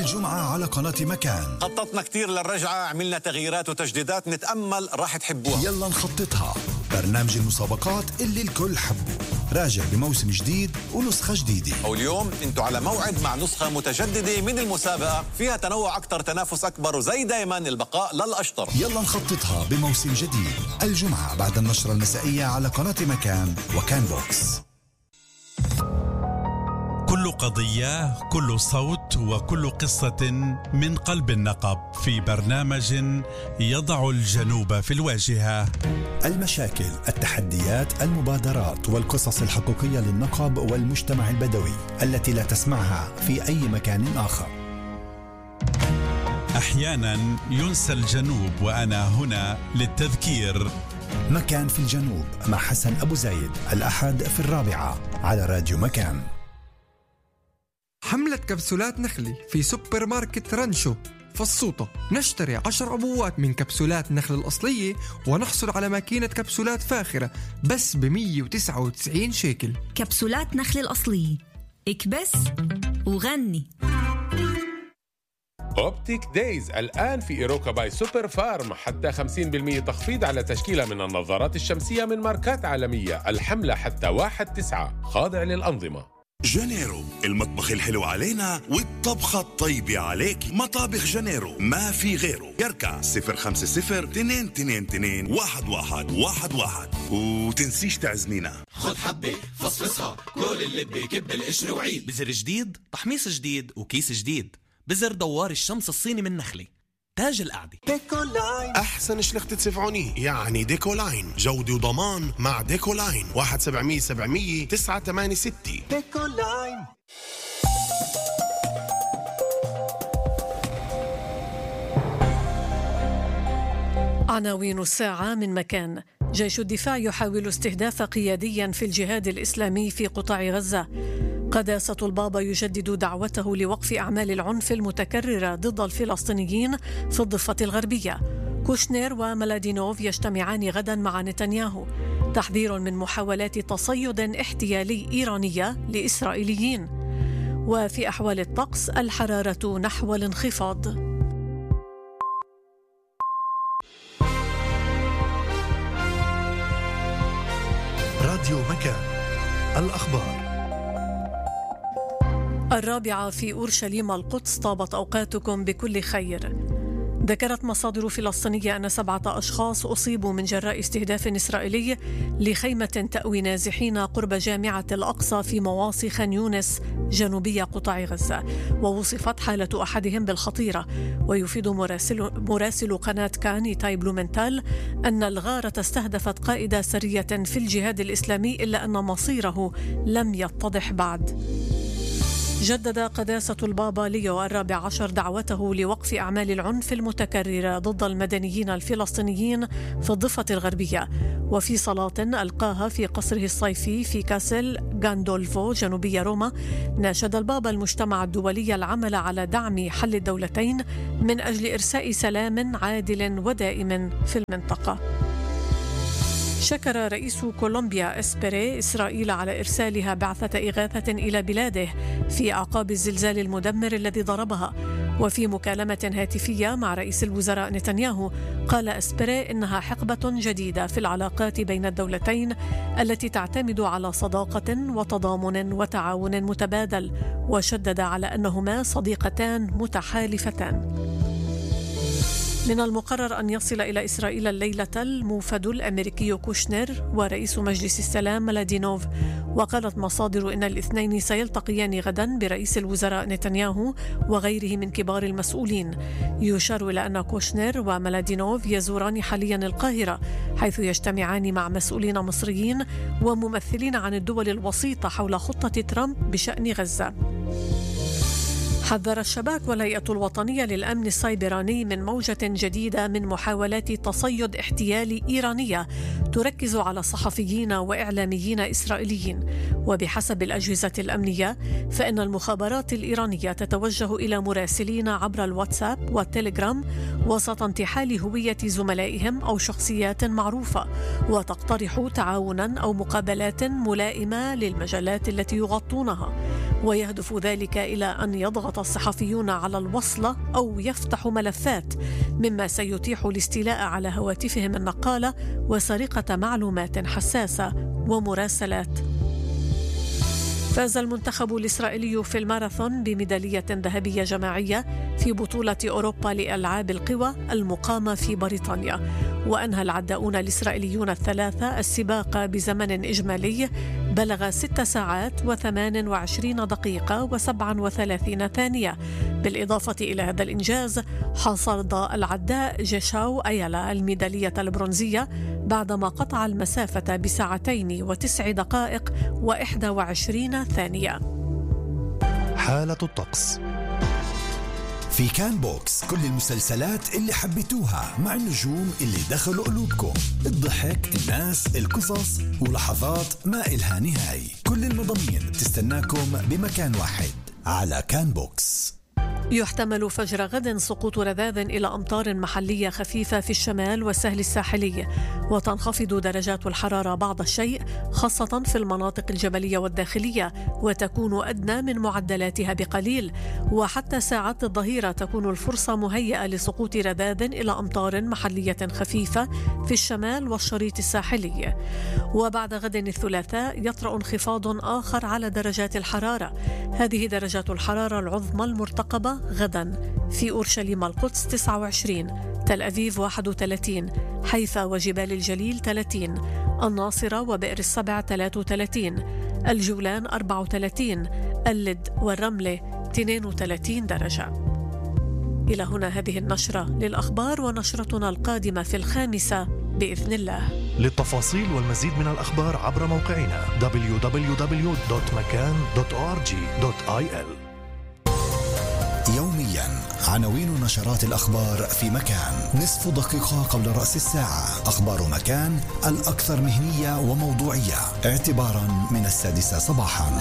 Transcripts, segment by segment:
الجمعة على قناة مكان. خططنا كتير للرجعة، عملنا تغييرات وتجديدات، نتأمل راح تحبوها. يلا نخططها، برنامج المسابقات اللي الكل حبه، راجع بموسم جديد ونسخة جديدة. واليوم انتوا على موعد مع نسخة متجددة من المسابقة، فيها تنوع أكتر، تنافس أكبر، وزي دايما البقاء للأشطر. يلا نخططها بموسم جديد الجمعة بعد النشرة المسائية على قناة مكان وكان بوكس. كل قضية، كل صوت، وكل قصة من قلب النقب في برنامج يضع الجنوب في الواجهة. المشاكل، التحديات، المبادرات والقصص الحقيقية للنقب والمجتمع البدوي التي لا تسمعها في أي مكان آخر. أحيانا ينسى الجنوب وأنا هنا للتذكير. مكان في الجنوب مع حسن أبو زايد، الأحد في 4 على راديو مكان. حملة كبسولات نخلي في سوبر ماركت رانشو فالصوطة. نشتري 10 عبوات من كبسولات نخل الأصلية ونحصل على ماكينة كبسولات فاخرة بس ب199 شيكل. كبسولات نخل الأصلية، اكبس وغني. أوبتيك دايز الآن في إيروكا باي سوبر فارم، حتى 50% تخفيض على تشكيلة من النظارات الشمسية من ماركات عالمية. الحملة حتى 1/9، خاضع للأنظمة. جانيرو، المطبخ الحلو علينا والطبخة الطيبة عليك. مطابخ جانيرو ما في غيره. يركع 050-222-1111. وتنسيش تعزمينا. خد حبة فصفصها، كل اللي بكب القشر وعيد. بزر جديد، تحميص جديد، وكيس جديد. بزر دوار الشمس الصيني من نخلي، تاج القعدة. ديكولاين أحسن شلختة سفعوني، يعني ديكولاين جودة وضمان مع ديكولاين. 1-700-700-986. ديكولاين. عناوين الساعة من مكان. جيش الدفاع يحاول استهداف قياديا في الجهاد الإسلامي في قطاع غزة. قداسة البابا يجدد دعوته لوقف أعمال العنف المتكررة ضد الفلسطينيين في الضفة الغربية. كوشنير وملادينوف يجتمعان غدا مع نتنياهو. تحذير من محاولات تصيد احتيالي إيرانية لإسرائيليين. وفي أحوال الطقس، الحرارة نحو الانخفاض. راديو مكان، الأخبار. 4 في أورشليم القدس، طابت أوقاتكم بكل خير. ذكرت مصادر فلسطينية أن 7 أشخاص أصيبوا من جراء استهداف إسرائيلي لخيمة تأوي نازحين قرب جامعة الأقصى في مواصي خان يونس جنوبية قطاع غزة، ووصفت حالة أحدهم بالخطيرة. ويفيد مراسل قناة كان إيتاي بلومنتال أن الغارة استهدفت قائد سرية في الجهاد الإسلامي، إلا أن مصيره لم يتضح بعد. جدد قداسة البابا ليو 14 دعوته لوقف أعمال العنف المتكررة ضد المدنيين الفلسطينيين في الضفة الغربية. وفي صلاة ألقاها في قصره الصيفي في كاسل غاندولفو جنوبية روما، ناشد البابا المجتمع الدولي العمل على دعم حل الدولتين من أجل إرساء سلام عادل ودائم في المنطقة. شكر رئيس كولومبيا إسبري إسرائيل على إرسالها بعثة إغاثة إلى بلاده في أعقاب الزلزال المدمر الذي ضربها. وفي مكالمة هاتفية مع رئيس الوزراء نتنياهو، قال إسبري إنها حقبة جديدة في العلاقات بين الدولتين التي تعتمد على صداقة وتضامن وتعاون متبادل، وشدد على أنهما صديقتان متحالفتان. من المقرر أن يصل إلى إسرائيل الليلة الموفد الأمريكي كوشنير ورئيس مجلس السلام ملادينوف. وقالت مصادر إن الاثنين سيلتقيان غدا برئيس الوزراء نتنياهو وغيره من كبار المسؤولين. يشار إلى أن كوشنير وملادينوف يزوران حاليا القاهرة، حيث يجتمعان مع مسؤولين مصريين وممثلين عن الدول الوسيطة حول خطة ترامب بشأن غزة. حذر الشباك والهيئة الوطنية للأمن السيبراني من موجة جديدة من محاولات تصيد احتيالي إيرانية تركز على صحفيين وإعلاميين إسرائيليين. وبحسب الأجهزة الأمنية، فإن المخابرات الإيرانية تتوجه إلى مراسلين عبر الواتساب والتليجرام وسط انتحال هوية زملائهم أو شخصيات معروفة، وتقترح تعاونا أو مقابلات ملائمة للمجالات التي يغطونها. ويهدف ذلك إلى أن يضغط يضغط الصحفيون على الوصلة أو يفتحوا ملفات، مما سيتيح الاستيلاء على هواتفهم النقالة وسرقة معلومات حساسة ومراسلات. فاز المنتخب الإسرائيلي في الماراثون بميدالية ذهبية جماعية في بطولة أوروبا لألعاب القوى المقامة في بريطانيا، وأنهى العداؤون الإسرائيليون الثلاثة السباق بزمن إجمالي بلغ 6 ساعات و28 دقيقة و37 ثانية. بالإضافة إلى هذا الإنجاز، حصد العداء جيشاو أيلا الميدالية البرونزية بعدما قطع المسافة بساعتين و9 دقائق و21 ثانية. حالة الطقس في كان بوكس، كل المسلسلات اللي حبيتوها مع النجوم اللي دخلوا قلوبكم، الضحك، الناس، القصص ولحظات ما إلها نهاية. كل المضامين تستناكم بمكان واحد على كان بوكس. يحتمل فجر غد سقوط رذاذ إلى أمطار محلية خفيفة في الشمال والسهل الساحلي، وتنخفض درجات الحرارة بعض الشيء خاصة في المناطق الجبلية والداخلية، وتكون أدنى من معدلاتها بقليل. وحتى ساعات الظهيرة تكون الفرصة مهيئة لسقوط رذاذ إلى أمطار محلية خفيفة في الشمال والشريط الساحلي. وبعد غد الثلاثاء يطرأ انخفاض آخر على درجات الحرارة. هذه درجات الحرارة العظمى المرتقبة غدا: في أورشليم القدس 29، تل أبيب 31، حيفا وجبال الجليل 30، الناصرة وبئر السبع 33، الجولان 34، اللد والرملة 32 درجة. إلى هنا هذه النشرة للأخبار، ونشرتنا القادمة في 5 بإذن الله. للتفاصيل والمزيد من الأخبار عبر موقعنا www.makan.org.il. يوميا عناوين نشرات الأخبار في مكان، نصف دقيقة قبل رأس الساعة. أخبار مكان الأكثر مهنية وموضوعية اعتبارا من 6 صباحا.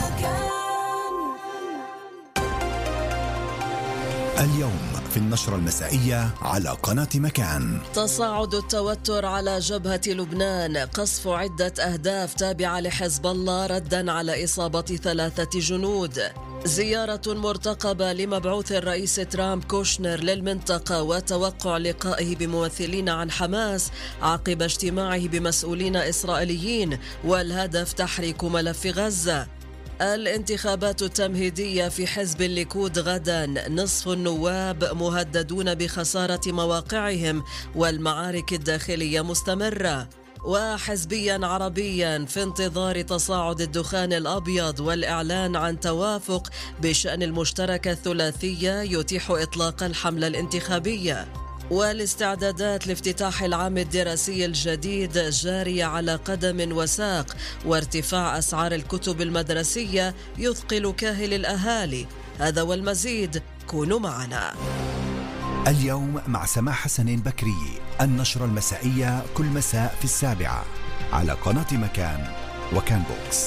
اليوم في النشرة المسائية على قناة مكان: تصاعد التوتر على جبهة لبنان، قصف عدة أهداف تابعة لحزب الله ردا على إصابة 3 جنود. زيارة مرتقبة لمبعوث الرئيس ترامب كوشنر للمنطقة، وتوقع لقائه بممثلين عن حماس عقب اجتماعه بمسؤولين إسرائيليين، والهدف تحريك ملف غزة. الانتخابات التمهيدية في حزب الليكود غدا، نصف النواب مهددون بخسارة مواقعهم، والمعارك الداخلية مستمرة. وحزبيا عربيا في انتظار تصاعد الدخان الأبيض والإعلان عن توافق بشأن المشتركة الثلاثية يتيح إطلاق الحملة الانتخابية. والاستعدادات لافتتاح العام الدراسي الجديد جارية على قدم وساق، وارتفاع أسعار الكتب المدرسية يثقل كاهل الأهالي. هذا والمزيد، كونوا معنا. اليوم مع سماح حسنين بكري، النشرة المسائية كل مساء في 7 على قناة مكان وكان بوكس.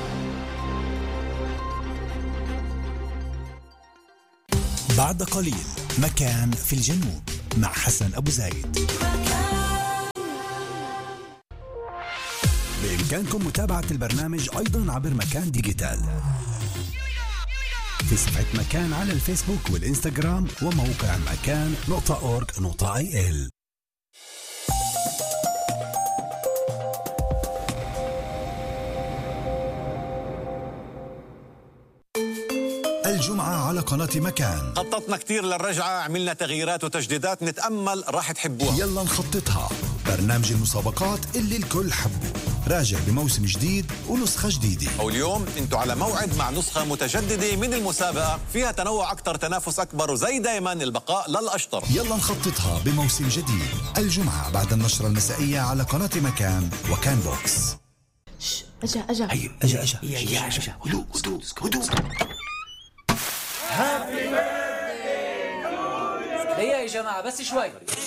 بعد قليل مكان في الجنوب مع حسن أبو زايد. بإمكانكم متابعة البرنامج أيضا عبر مكان ديجيتال في صفحة مكان على الفيسبوك والإنستغرام وموقع مكان.org.il. الجمعة على قناة مكان خططنا كتير للرجعة، عملنا تغييرات وتجديدات، نتأمل راح تحبوها. يلا نخططها، برنامج المسابقات اللي الكل حبه، راجع بموسم جديد ونسخة جديدة. واليوم انتوا على موعد مع نسخة متجددة من المسابقة، فيها تنوع أكتر، تنافس أكبر، وزي دايما البقاء للأشطر. يلا نخططها بموسم جديد، الجمعة بعد النشرة المسائية على قناة مكان وكان بوكس. أجا هيا يا جماعة بس شوي.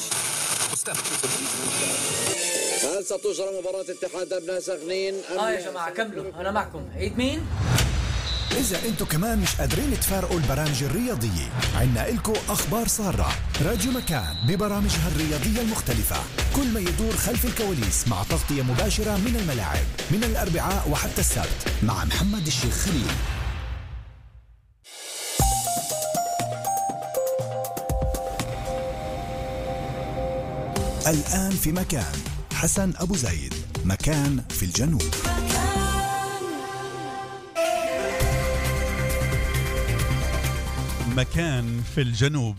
هل ستجرى مباراة اتحاد أبناء سخنين؟ يا جماعة كملوا، أنا معكم. عيد مين؟ إذا أنتوا كمان مش قادرين تفارقوا البرامج الرياضية، عنا إلكو أخبار سارة. راديو مكان ببرامجها الرياضية المختلفة، كل ما يدور خلف الكواليس، مع تغطية مباشرة من الملاعب من الأربعاء وحتى السبت مع محمد الشيخ خليل. الآن في مكان. حسن أبو زيد، مكان في الجنوب. مكان في الجنوب.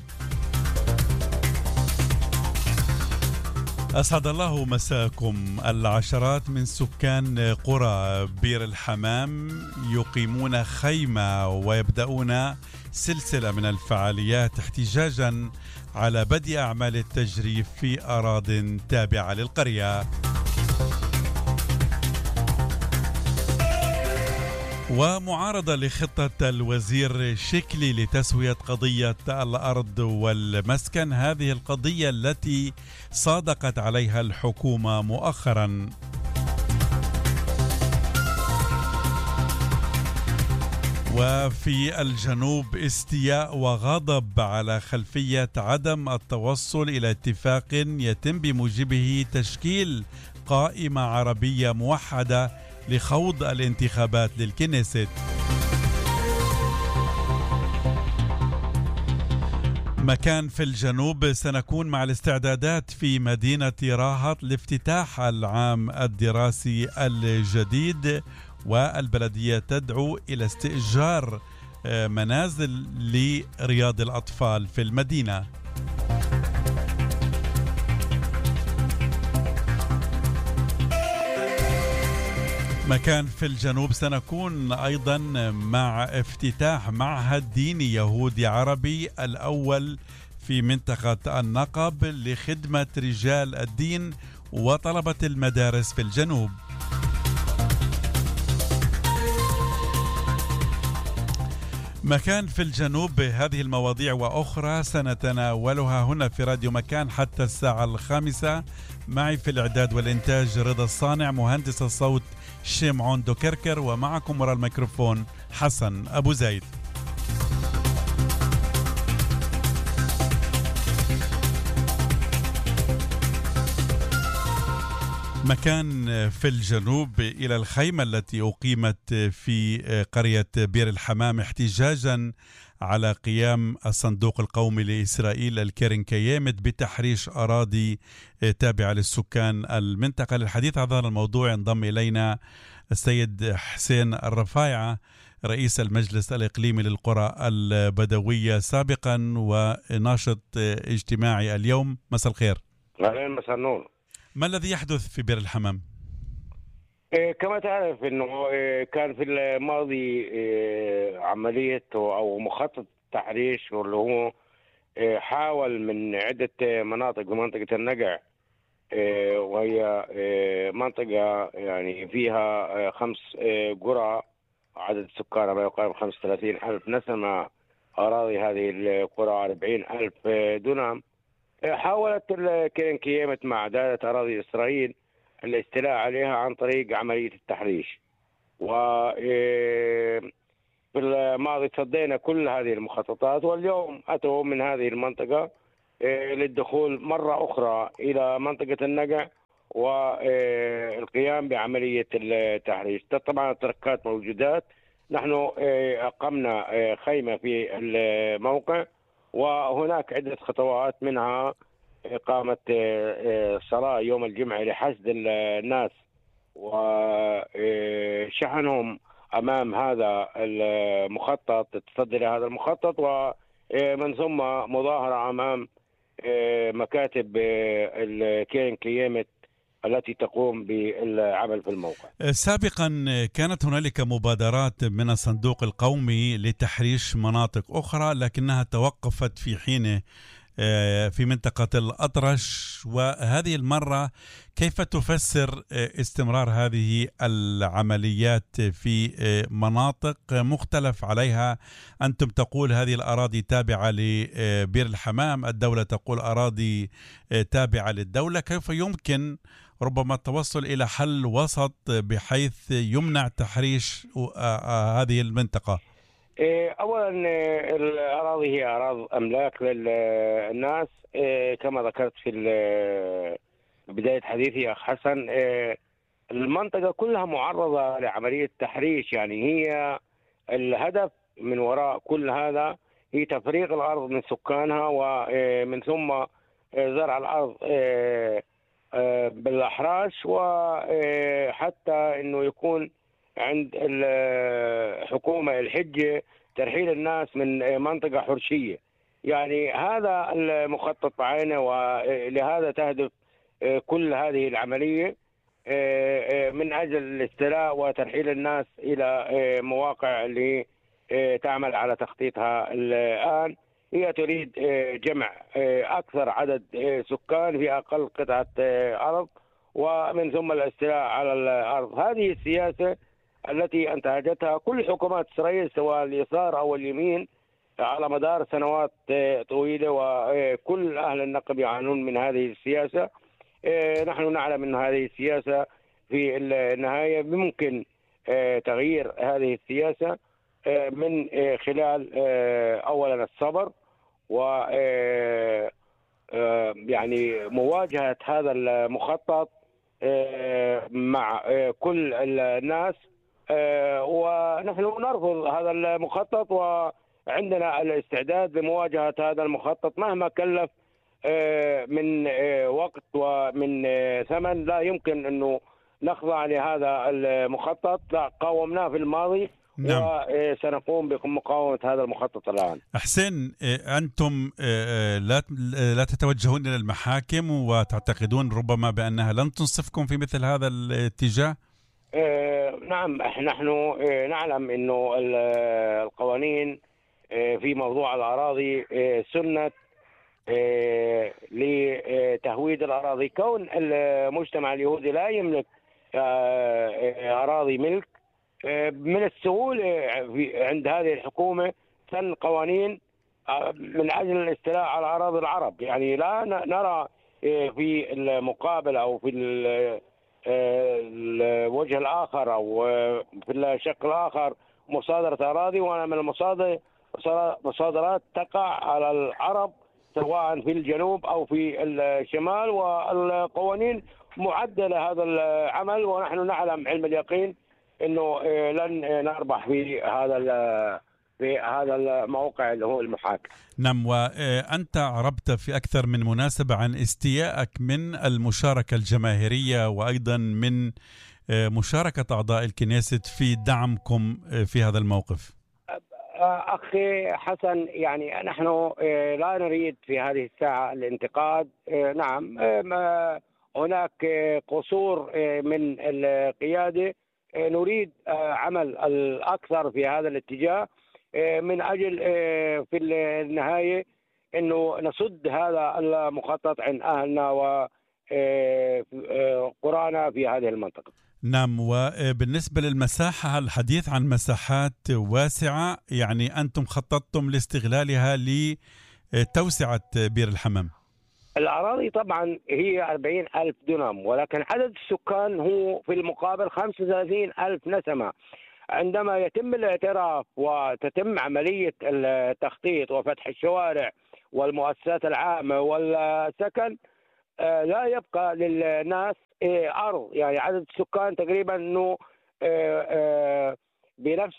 أسعد الله مساكم. العشرات من سكان قرى بير الحمام يقيمون خيمة ويبدأون سلسلة من الفعاليات احتجاجا على بدء أعمال التجريف في أراضٍ تابعة للقرية. ومعارضة لخطة الوزير شكلي لتسوية قضية الأرض والمسكن، هذه القضية التي صادقت عليها الحكومة مؤخرا. وفي الجنوب استياء وغضب على خلفية عدم التوصل إلى اتفاق يتم بموجبه تشكيل قائمة عربية موحدة لخوض الانتخابات للكنيست. مكان في الجنوب. سنكون مع الاستعدادات في مدينة راهط لافتتاح العام الدراسي الجديد، والبلدية تدعو إلى استئجار منازل لرياض الأطفال في المدينة. مكان في الجنوب. سنكون أيضا مع افتتاح معهد ديني يهودي عربي الأول في منطقة النقب لخدمة رجال الدين وطلبة المدارس في الجنوب. مكان في الجنوب. هذه المواضيع وأخرى سنتناولها هنا في راديو مكان حتى الساعة 5. معي في الإعداد والإنتاج رضا الصانع، مهندس الصوت شمعون دوكركر، ومعكم وراء الميكروفون حسن أبو زيد. مكان في الجنوب. إلى الخيمة التي أقيمت في قرية بير الحمام احتجاجا على قيام الصندوق القومي لإسرائيل الكيرن كيامت بتحريش أراضي تابعة للسكان المنطقة. للحديث عن هذا الموضوع انضم إلينا السيد حسين الرفايعة، رئيس المجلس الإقليمي للقرى البدوية سابقا وناشط اجتماعي اليوم. مساء الخير. أهلا، مساء النور. ما الذي يحدث في بير الحمام؟ كما تعرف انه كان في الماضي عملية او مخطط تحريش، واللي هو حاول من عدة مناطق ومنطقة النقع، وهي منطقة يعني فيها 5 قرى عدد سكانها ما يقارب 35,000 نسمة. أراضي هذه القرى 40,000 دونم. حاولت الكيرن كيامت مع دائرة أراضي إسرائيل الاستيلاء عليها عن طريق عملية التحريش، وفي الماضي تصدينا كل هذه المخططات، واليوم أتوا من هذه المنطقة للدخول مرة أخرى إلى منطقة النقع والقيام بعملية التحريش. طبعا التركات موجودات. نحن أقمنا خيمة في الموقع، وهناك عدة خطوات، منها إقامة صلاة يوم الجمعة لحشد الناس وشحنهم أمام هذا المخطط، التصدي لهذا المخطط، ومن ثم مظاهرة أمام مكاتب الكيرن كيامت التي تقوم بالعمل في الموقع. سابقا كانت هنالك مبادرات من الصندوق القومي لتحريش مناطق أخرى، لكنها توقفت في حينه في منطقة الأطرش، وهذه المرة كيف تفسر استمرار هذه العمليات في مناطق مختلف عليها؟ أنتم تقول هذه الأراضي تابعة لبير الحمام، الدولة تقول أراضي تابعة للدولة. كيف يمكن ربما التوصل إلى حل وسط بحيث يمنع تحريش هذه المنطقة؟ أولا الأراضي هي أراضي أملاك للناس، كما ذكرت في بداية حديثي أخ حسن. المنطقة كلها معرضة لعملية تحريش، يعني هي الهدف من وراء كل هذا هي تفريغ الأرض من سكانها، ومن ثم زرع الأرض بالأحراش، وحتى أنه يكون عند الحكومة الحجة ترحيل الناس من منطقة حرشية. يعني هذا المخطط بعينه، ولهذا تهدف كل هذه العملية من أجل الاستيلاء وترحيل الناس إلى مواقع اللي تعمل على تخطيطها الآن. هي تريد جمع أكثر عدد سكان في أقل قطعة أرض، ومن ثم الاستيلاء على الأرض. هذه السياسة التي انتهجتها كل حكومات إسرائيل سواء اليسار أو اليمين على مدار سنوات طويلة، وكل أهل النقب يعانون من هذه السياسة. نحن نعلم أن هذه السياسة في النهاية ممكن تغيير هذه السياسة من خلال أولا الصبر، و يعني مواجهة هذا المخطط مع كل الناس. ونحن نرفض هذا المخطط، وعندنا الاستعداد لمواجهة هذا المخطط مهما كلف من وقت ومن ثمن. لا يمكن أنه نخضع لهذا المخطط، لا قاومناه في الماضي. نعم. وسنقوم بمقاومة هذا المخطط الآن. حسين، أنتم لا تتوجهون إلى المحاكم وتعتقدون ربما بأنها لن تنصفكم في مثل هذا الاتجاه؟ نعم، نحن نعلم أنه القوانين في موضوع الأراضي سنة لتهويد الأراضي. كون المجتمع اليهودي لا يملك أراضي ملك، من السهولة عند هذه الحكومة سن قوانين من أجل الاستيلاء على أراضي العرب. يعني لا نرى في المقابل أو في الوجه الآخر أو في الشق الآخر مصادرة أراضي، وأنا من المصادرات تقع على العرب سواء في الجنوب أو في الشمال، والقوانين معدة لهذا العمل. ونحن نعلم علم اليقين انه لن نربح في هذا الموقع اللي هو المحاكم. نعم، وأنت عربت في أكثر من مناسبة عن استيائك من المشاركة الجماهيرية وأيضا من مشاركة أعضاء الكنيست في دعمكم في هذا الموقف. أخي حسن، يعني نحن لا نريد في هذه الساعة الانتقاد. نعم، هناك قصور من القيادة، نريد عمل الأكثر في هذا الاتجاه من أجل في النهاية أنه نصد هذا المخطط عن أهلنا وقرانا في هذه المنطقة. نعم، وبالنسبة للمساحة، الحديث عن مساحات واسعة، يعني أنتم خططتم لاستغلالها لتوسعة بير الحمام. الأراضي طبعا هي 40,000 دونم، ولكن عدد السكان هو في المقابل 35,000 نسمة. عندما يتم الاعتراف وتتم عملية التخطيط وفتح الشوارع والمؤسسات العامة والسكن، لا يبقى للناس أرض. يعني عدد السكان تقريبا أنه بنفس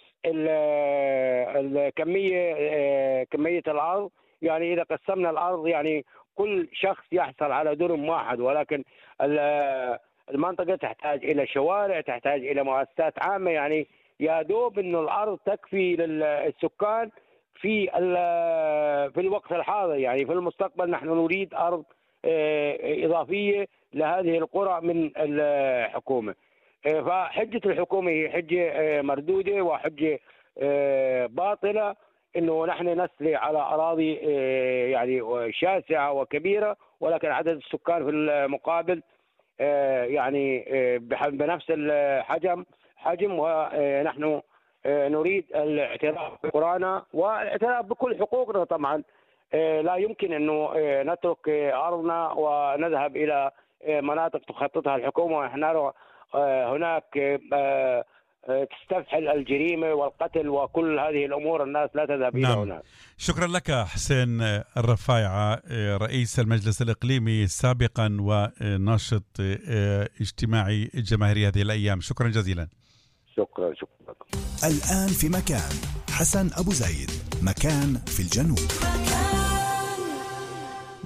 كمية الأرض. يعني إذا قسمنا الأرض يعني كل شخص يحصل على دورم واحد، ولكن المنطقة تحتاج إلى شوارع، تحتاج إلى مؤسسات عامة. يعني يا دوب إنه الأرض تكفي للسكان في الوقت الحاضر. يعني في المستقبل نحن نريد أرض إضافية لهذه القرى من الحكومة. فحجة الحكومة هي حجة مردودة وحجة باطلة، انه نحن نسري على اراضي يعني شاسعه وكبيره، ولكن عدد السكان في المقابل يعني بنفس الحجم، ونحن نريد الاعتراف بقرانا والاعتراف بكل حقوقنا. طبعا لا يمكن انه نترك ارضنا ونذهب الى مناطق تخططها الحكومه. ونحن نرى هناك تستفحل الجريمة والقتل وكل هذه الأمور، الناس لا تذهب إلى هناك. شكرا لك حسين الرفايعة، رئيس المجلس الإقليمي سابقا وناشط اجتماعي جماهيري هذه الأيام. شكرا جزيلا. شكرا. الآن في مكان حسن أبو زايد، مكان في الجنوب.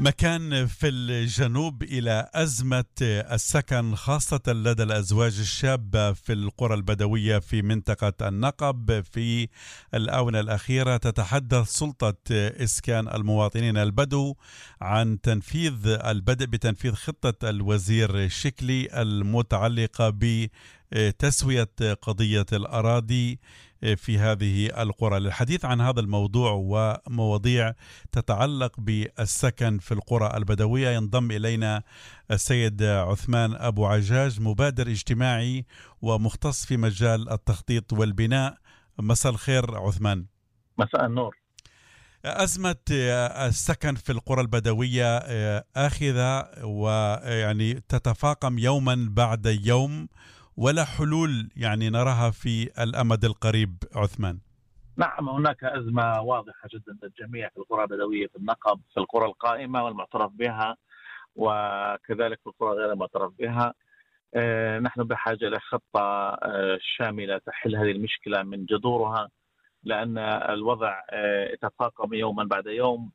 مكان في الجنوب إلى أزمة السكن خاصة لدى الأزواج الشابة في القرى البدوية في منطقة النقب. في الآونة الأخيرة تتحدث سلطة إسكان المواطنين البدو عن البدء بتنفيذ خطة الوزير شكلي المتعلقة بتسوية قضية الأراضي في هذه القرى. للحديث عن هذا الموضوع ومواضيع تتعلق بالسكن في القرى البدوية ينضم إلينا السيد عثمان أبو عجاج، مبادر اجتماعي ومختص في مجال التخطيط والبناء. مساء الخير عثمان. مساء النور. أزمة السكن في القرى البدوية آخذة ويعني تتفاقم يوما بعد يوم، ولا حلول يعني نراها في الأمد القريب عثمان. نعم، هناك أزمة واضحة جدا للجميع في القرى البدوية في النقب، في القرى القائمة والمعترف بها وكذلك في القرى غير المعترف بها. نحن بحاجة إلى خطة شاملة تحل هذه المشكلة من جذورها، لأن الوضع يتفاقم يوما بعد يوم،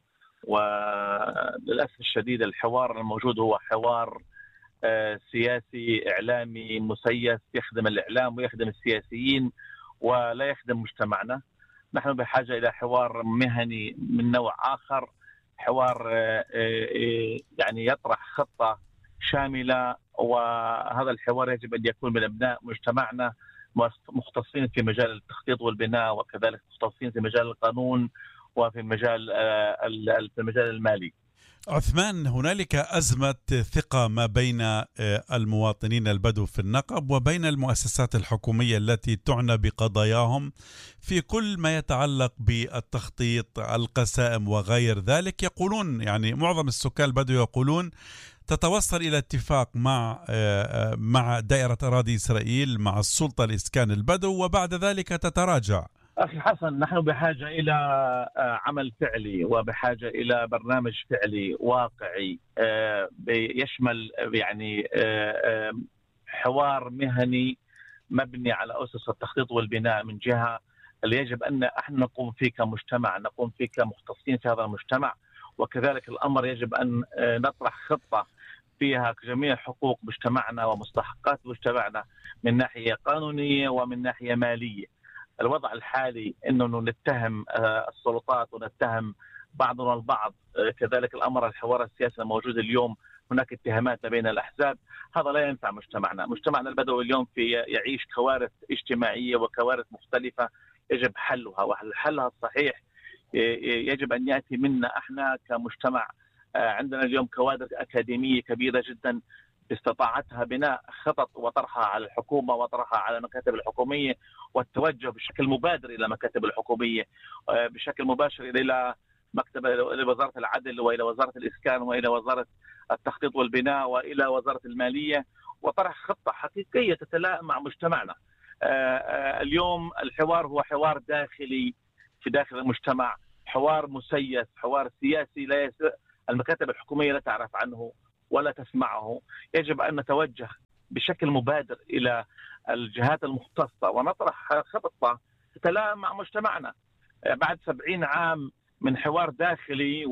وللأسف الشديد الحوار الموجود هو حوار سياسي إعلامي مسيس يخدم الإعلام ويخدم السياسيين ولا يخدم مجتمعنا. نحن بحاجة إلى حوار مهني من نوع آخر، حوار يعني يطرح خطة شاملة، وهذا الحوار يجب أن يكون من أبناء مجتمعنا مختصين في مجال التخطيط والبناء، وكذلك مختصين في مجال القانون وفي المجال المالي. عثمان، هنالك أزمة ثقة ما بين المواطنين البدو في النقب وبين المؤسسات الحكومية التي تعنى بقضاياهم في كل ما يتعلق بالتخطيط، القسائم وغير ذلك. يقولون يعني معظم السكان البدو يقولون تتوصل إلى اتفاق مع دائرة أراضي إسرائيل مع السلطة لإسكان البدو وبعد ذلك تتراجع. أخي حسن، نحن بحاجة إلى عمل فعلي وبحاجة إلى برنامج فعلي واقعي يشمل يعني حوار مهني مبني على أسس التخطيط والبناء من جهة اللي يجب أن احنا نقوم فيه كمجتمع، نقوم فيه كمختصين في هذا المجتمع، وكذلك الأمر يجب أن نطرح خطة فيها جميع حقوق مجتمعنا ومستحقات مجتمعنا من ناحية قانونية ومن ناحية مالية. الوضع الحالي أنه نتهم السلطات ونتهم بعضنا البعض، كذلك الأمر الحوار السياسي الموجود اليوم هناك اتهامات بين الأحزاب، هذا لا ينفع مجتمعنا. مجتمعنا البدوي اليوم يعيش كوارث اجتماعية وكوارث مختلفة يجب حلها، وحلها الصحيح يجب أن يأتي منا احنا كمجتمع. عندنا اليوم كوادر أكاديمية كبيرة جدا استطاعتها بناء خطط وطرحها على الحكومة وطرحها على المكاتب الحكومية، والتوجه بشكل مبادر إلى المكاتب الحكومية بشكل مباشر إلى إلى وزارة العدل وإلى وزارة الإسكان وإلى وزارة التخطيط والبناء وإلى وزارة المالية، وطرح خطة حقيقية تتلائم مع مجتمعنا. اليوم الحوار هو حوار داخلي في داخل المجتمع، حوار مسيس، حوار سياسي لا المكاتب الحكومية لا تعرف عنه ولا تسمعه. يجب أن نتوجه بشكل مبادر إلى الجهات المختصة ونطرح خطة تتلائم مع مجتمعنا. بعد 70 عام من حوار داخلي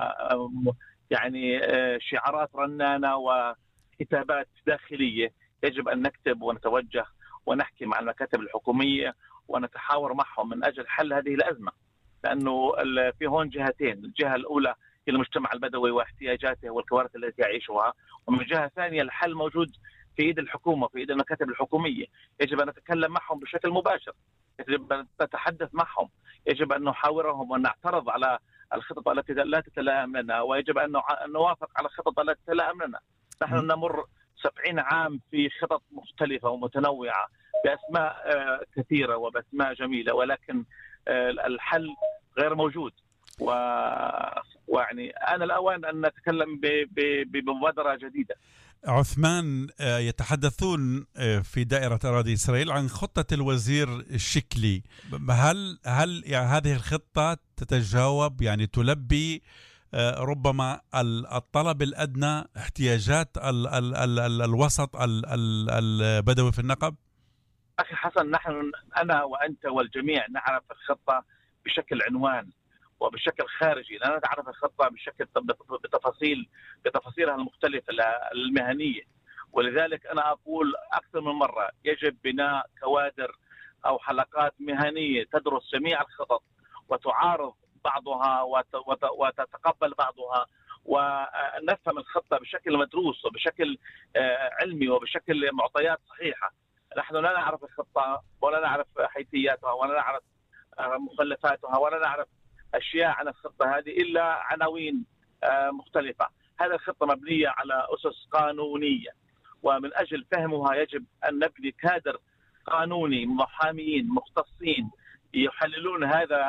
ويعني شعارات رنانة وكتابات داخلية، يجب أن نكتب ونتوجه ونحكي مع المكاتب الحكومية ونتحاور معهم من أجل حل هذه الأزمة، لأنه في هون جهتين. الجهة الأولى هي المجتمع البدوي واحتياجاته والكوارث التي يعيشها، ومن جهة ثانية الحل موجود في إيد الحكومة في إيد المكاتب الحكومية. يجب أن نتكلم معهم بشكل مباشر، يجب أن نتحدث معهم، يجب أن نحاورهم وأن نعترض على الخطط التي لا تتلائم لنا، ويجب أن نوافق على الخطط التي تتلائم لنا. نحن نمر 70 عام في خطط مختلفة ومتنوعة بأسماء كثيرة وبأسماء جميلة، ولكن الحل غير موجود. ويعني أنا الأوان أن نتكلم بمبادرة جديدة. عثمان، يتحدثون في دائرة أراضي إسرائيل عن خطة الوزير الشكلي. هل يعني هذه الخطة تتجاوب يعني تلبي ربما الطلب الأدنى احتياجات الوسط البدوي في النقب؟ أخي حسن، أنا وأنت والجميع نعرف الخطة بشكل عنوان، وبشكل خارجي، لا نعرف الخطة بشكل بتفاصيلها المختلفة المهنية. ولذلك أنا أقول أكثر من مرة يجب بناء كوادر أو حلقات مهنية تدرس جميع الخطط وتعارض بعضها وتتقبل بعضها، ونفهم الخطة بشكل مدروس وبشكل علمي وبشكل معطيات صحيحة. نحن لا نعرف الخطة ولا نعرف حيثياتها ولا نعرف مخلفاتها ولا نعرف أشياء عن الخطة هذه إلا عناوين مختلفة. هذه الخطة مبنية على أسس قانونية، ومن أجل فهمها يجب أن نبني كادر قانوني، محامين مختصين يحللون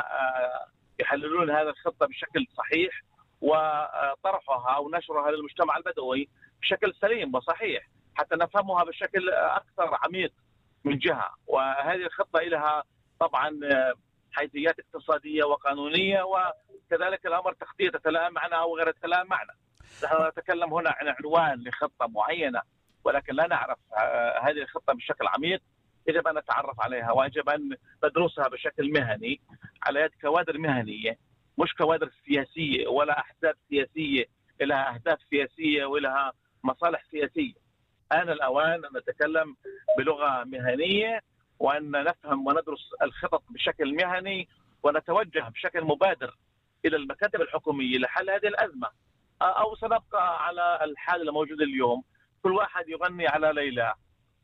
هذا الخطة بشكل صحيح، وطرحها أو نشرها للمجتمع البدوي بشكل سليم وصحيح حتى نفهمها بشكل أكثر عميق من جهة. وهذه الخطة لها طبعا حيثيات اقتصادية وقانونية، وكذلك الأمر تخطيط يتلائم معنا أو غير يتلائم معنا. نحن نتكلم هنا عن عنوان لخطة معينة، ولكن لا نعرف هذه الخطة بشكل عميق. يجب أن نتعرف عليها ويجب أن ندرسها بشكل مهني على يد كوادر مهنية، مش كوادر سياسية ولا أحزاب سياسية لها أهداف سياسية ولها مصالح سياسية. آن الأوان أن نتكلم بلغة مهنية وأن نفهم وندرس الخطط بشكل مهني ونتوجه بشكل مبادر إلى المكاتب الحكومية لحل هذه الأزمة، أو سنبقى على الحال الموجود اليوم، كل واحد يغني على ليلى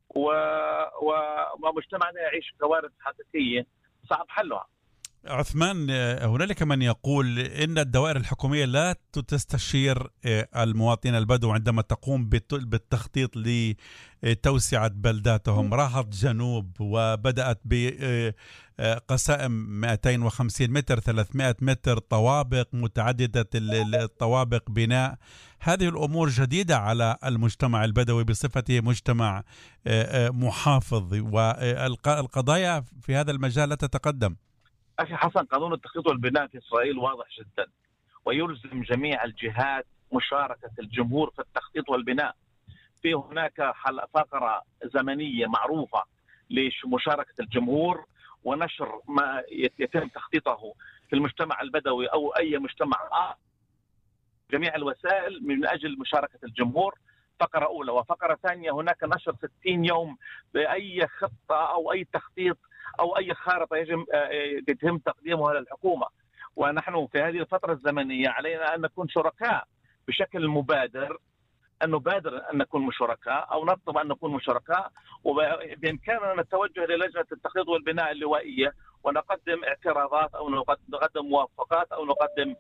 ومجتمعنا يعيش كوارث حقيقية صعب حلها. عثمان، هنالك من يقول إن الدوائر الحكومية لا تستشير المواطنين البدو عندما تقوم بالتخطيط لتوسعة بلداتهم. راحت جنوب وبدأت بقسائم 250 متر 300 متر، طوابق متعددة الطوابق بناء. هذه الأمور جديدة على المجتمع البدوي بصفته مجتمع محافظ، والقضايا في هذا المجال لا تتقدم. أخي حسن، قانون التخطيط والبناء في إسرائيل واضح جدا ويلزم جميع الجهات مشاركة الجمهور في التخطيط والبناء. في هناك فقرة زمنية معروفة لمشاركة الجمهور ونشر ما يتم تخطيطه في المجتمع البدوي أو أي مجتمع آخر، جميع الوسائل من أجل مشاركة الجمهور. فقرة أولى. وفقرة ثانية، هناك نشر 60 يوم بأي خطة أو أي تخطيط أو أي خارطة يتم تقديمها للحكومة. ونحن في هذه الفترة الزمنية علينا أن نكون شركاء بشكل مبادر، أن نبادر أن نكون شركاء أو نطلب أن نكون شركاء، وبإمكاننا نتوجه للجنة التخطيط والبناء اللوائية ونقدم اعتراضات أو نقدم موافقات أو نقدم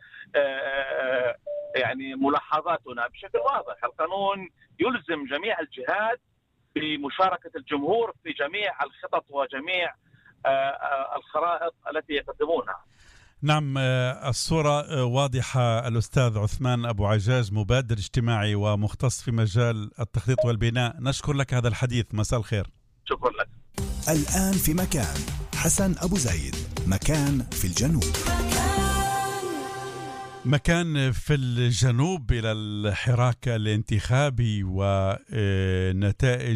يعني ملاحظاتنا بشكل واضح. القانون يلزم جميع الجهات بمشاركة الجمهور في جميع الخطط وجميع الخرائط التي يقدمونها. نعم، الصورة واضحة. الأستاذ عثمان أبو عجاج، مبادر اجتماعي ومختص في مجال التخطيط والبناء، نشكر لك هذا الحديث. مساء الخير. شكرا لك. الآن في مكان، حسن أبو زايد، مكان في الجنوب. مكان في الجنوب إلى الحراك الانتخابي ونتائج